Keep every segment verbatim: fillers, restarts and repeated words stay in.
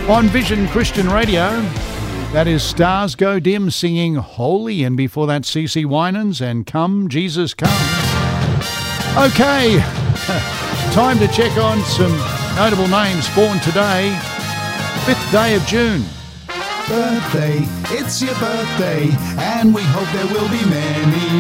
On Vision Christian Radio, that is Stars Go Dim singing Holy, and before that C C Winans and Come Jesus Come. Okay, time to check on some notable names born today, fifth day of June. Birthday, it's your birthday, and we hope there will be many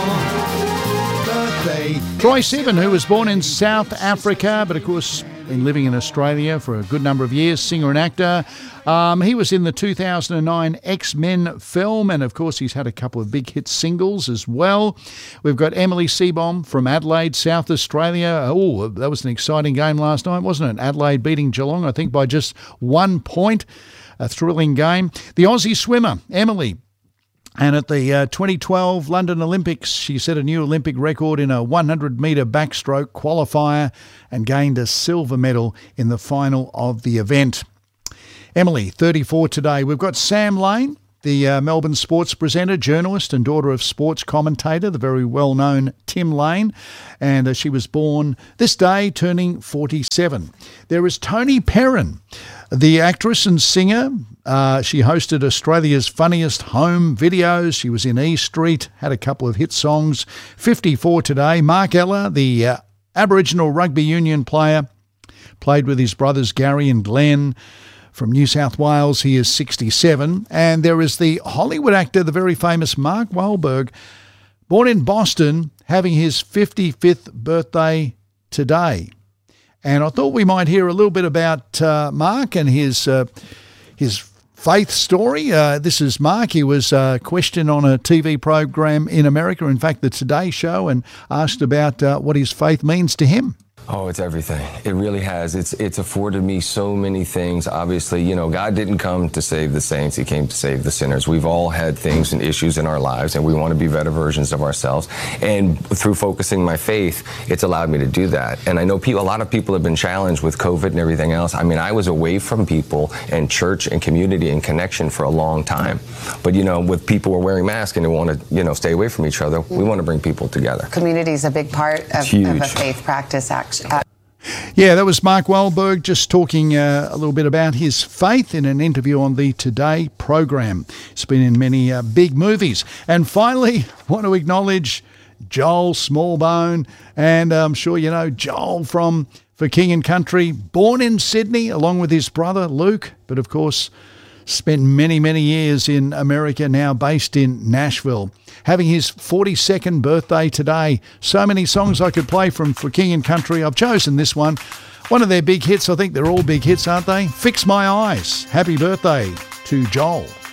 more. Birthday. Troye Sivan, who was born in South Africa, but of course been living in Australia for a good number of years, singer and actor. Um, he was in the two thousand nine X-Men film, and of course he's had a couple of big hit singles as well. We've got Emily Seebohm from Adelaide, South Australia. Oh, that was an exciting game last night, wasn't it? Adelaide beating Geelong, I think, by just one point. A thrilling game. The Aussie swimmer, Emily, and at the uh, twenty twelve London Olympics, she set a new Olympic record in a one hundred metre backstroke qualifier and gained a silver medal in the final of the event. Emily, thirty-four today. We've got Sam Lane, the uh, Melbourne sports presenter, journalist and daughter of sports commentator, the very well-known Tim Lane, and uh, she was born this day, turning forty-seven. There is Toni Perrin, the actress and singer. Uh, she hosted Australia's Funniest Home Videos. She was in E Street, had a couple of hit songs. fifty-four today. Mark Ella, the uh, Aboriginal rugby union player, played with his brothers Gary and Glenn. From New South Wales, he is sixty-seven. And there is the Hollywood actor, the very famous Mark Wahlberg, born in Boston, having his fifty-fifth birthday today. And I thought we might hear a little bit about uh, Mark and his uh, his faith story. Uh, this is Mark. He was uh, questioned on a T V program in America, in fact, the Today Show, and asked about uh, what his faith means to him. Oh, it's everything. It really has. It's it's afforded me so many things. Obviously, you know, God didn't come to save the saints. He came to save the sinners. We've all had things and issues in our lives, and we want to be better versions of ourselves. And through focusing my faith, it's allowed me to do that. And I know people, a lot of people have been challenged with COVID and everything else. I mean, I was away from people and church and community and connection for a long time. But, you know, with people who are wearing masks and they want to, you know, stay away from each other, we want to bring people together. Community is a big part of, of a faith practice, actually. Uh, Yeah, that was Mark Wahlberg just talking uh, a little bit about his faith in an interview on the Today program. He's been in many uh, big movies. And finally, want to acknowledge Joel Smallbone. And I'm sure you know Joel from For King and Country, born in Sydney along with his brother Luke, but of course spent many, many years in America, now based in Nashville. Having his forty-second birthday today. So many songs I could play from For King and Country. I've chosen this one. One of their big hits. I think they're all big hits, aren't they? Fix My Eyes. Happy birthday to Joel.